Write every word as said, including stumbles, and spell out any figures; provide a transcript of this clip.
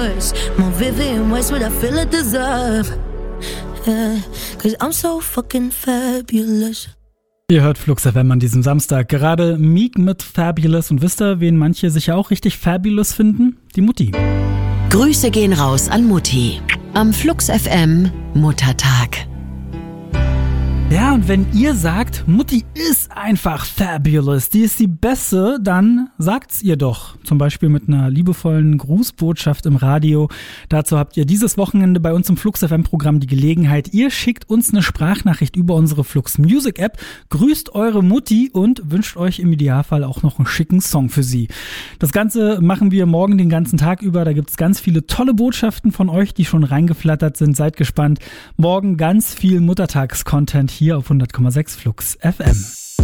universe, more vivid in ways what I feel I deserve. Yeah, cause I'm so fucking fabulous. Ihr hört Flux F M an diesem Samstag. Gerade Meek mit Fabulous. Und wisst ihr, wen manche sicher auch richtig fabulous finden? Die Mutti. Grüße gehen raus an Mutti. Am Flux F M Muttertag. Ja, und wenn ihr sagt, Mutti ist einfach fabulous, die ist die Beste, dann sagt's ihr doch. Zum Beispiel mit einer liebevollen Grußbotschaft im Radio. Dazu habt ihr dieses Wochenende bei uns im Flux F M-Programm die Gelegenheit. Ihr schickt uns eine Sprachnachricht über unsere Flux Music App, grüßt eure Mutti und wünscht euch im Idealfall auch noch einen schicken Song für sie. Das Ganze machen wir morgen den ganzen Tag über. Da gibt's ganz viele tolle Botschaften von euch, die schon reingeflattert sind. Seid gespannt. Morgen ganz viel Muttertags-Content hier auf hundert Komma sechs Flux F M.